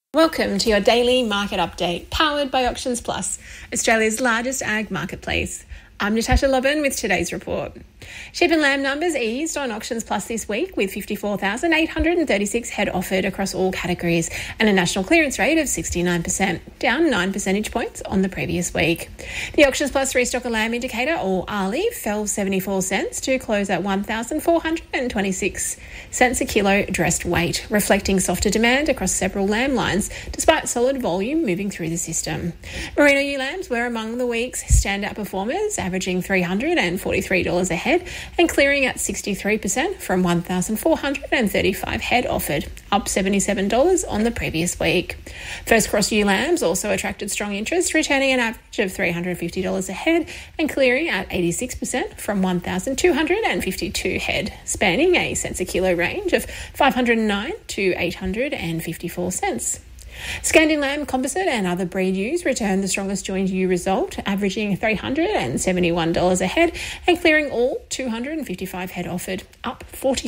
Welcome to your daily market update, powered by Auctions Plus, Australia's largest ag marketplace. I'm Natasha Lobban with today's report. Sheep and lamb numbers eased on Auctions Plus this week, with 54,836 head offered across all categories and a national clearance rate of 69%, down 9 percentage points on the previous week. The Auctions Plus restocker lamb indicator, or ARLI, fell 74 cents to close at 1,426 cents a kilo dressed weight, reflecting softer demand across several lamb lines despite solid volume moving through the system. Merino ewe lambs were among the week's standout performers, averaging $343 a head and clearing at 63% from 1,435 head offered, up $77 on the previous week. First cross ewe lambs also attracted strong interest, returning an average of $350 a head and clearing at 86% from 1,252 head, spanning a cents a kilo range of 509 to 854 cents. Scandian lamb, composite and other breed ewes returned the strongest joined ewe result, averaging $371 a head and clearing all 255 head offered, up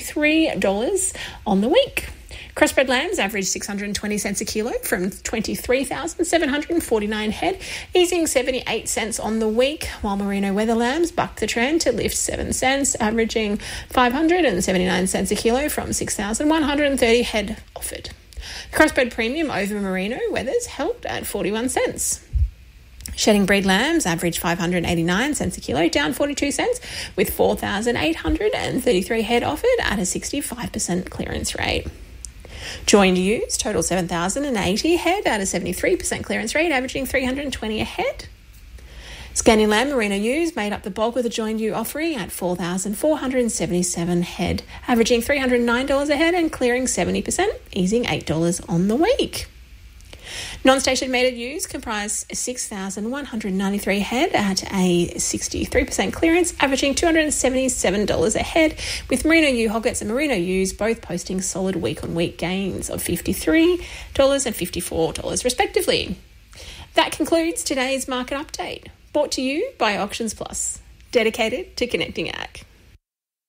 $43 on the week. Crossbred lambs averaged 620 cents a kilo from 23,749 head, easing 78 cents on the week, while merino weather lambs bucked the trend to lift 7 cents, averaging 579 cents a kilo from 6,130 head offered. Crossbred premium over merino weathers held at 41 cents. Shedding breed lambs averaged 589 cents a kilo, down 42 cents, with 4,833 head offered at a 65% clearance rate. Joined ewes total 7,080 head at a 73% clearance rate, averaging 320 a head. Scandian lamb merino ewes made up the bulk of the joined ewe offering at 4,477 head, averaging $309 a head and clearing 70%, easing $8 on the week. Non-station mated ewes comprise 6,193 head at a 63% clearance, averaging $277 a head, with merino ewe hoggets and merino ewes both posting solid week-on-week gains of $53 and $54 respectively. That concludes today's market update, brought to you by Auctions Plus, dedicated to connecting ag.